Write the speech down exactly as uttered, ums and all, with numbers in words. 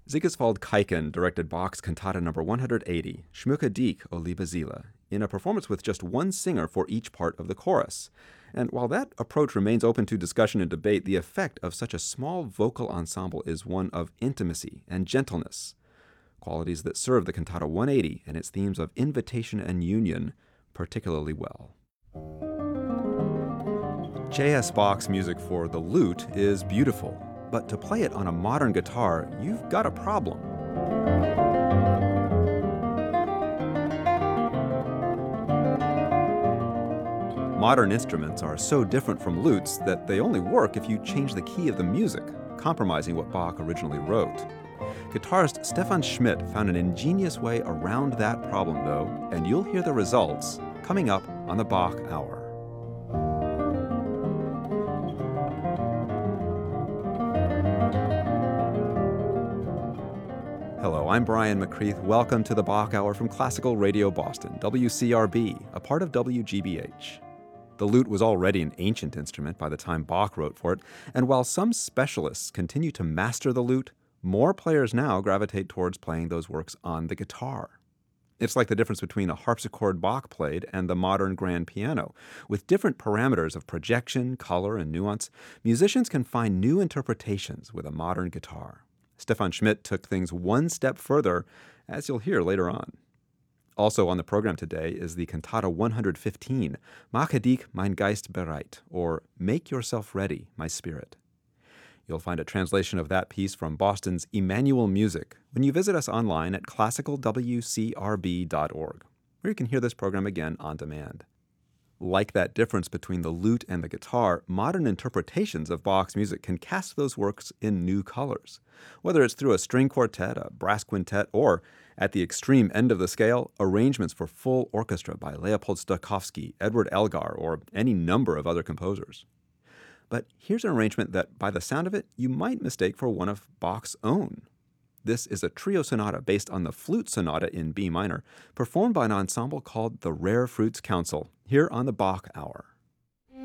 Sigiswald Kaiken directed Bach's Cantata number one hundred eighty, Schmücke dich, o liebe Seele, in a performance with just one singer for each part of the chorus. And while that approach remains open to discussion and debate, the effect of such a small vocal ensemble is one of intimacy and gentleness, qualities that serve the Cantata one eighty and its themes of invitation and union particularly well. J S. Bach's music for the lute is beautiful, but to play it on a modern guitar, you've got a problem. Modern instruments are so different from lutes that they only work if you change the key of the music, compromising what Bach originally wrote. Guitarist Stefan Schmidt found an ingenious way around that problem, though, and you'll hear the results coming up on the Bach Hour. Hello, I'm Brian McCreath. Welcome to the Bach Hour from Classical Radio Boston, W C R B, a part of W G B H. The lute was already an ancient instrument by the time Bach wrote for it, and while some specialists continue to master the lute, more players now gravitate towards playing those works on the guitar. It's like the difference between a harpsichord Bach played and the modern grand piano. With different parameters of projection, color, and nuance, musicians can find new interpretations with a modern guitar. Stefan Schmidt took things one step further, as you'll hear later on. Also on the program today is the Cantata one hundred fifteen, Mache dich, mein Geist bereit, or Make Yourself Ready, My Spirit. You'll find a translation of that piece from Boston's Emmanuel Music when you visit us online at classical w c r b dot org, where you can hear this program again on demand. Like that difference between the lute and the guitar, modern interpretations of Bach's music can cast those works in new colors. Whether it's through a string quartet, a brass quintet, or, at the extreme end of the scale, arrangements for full orchestra by Leopold Stokowski, Edward Elgar, or any number of other composers. But here's an arrangement that, by the sound of it, you might mistake for one of Bach's own. This is a trio sonata based on the Flute Sonata in B minor, performed by an ensemble called the Rare Fruits Council, here on the Bach Hour.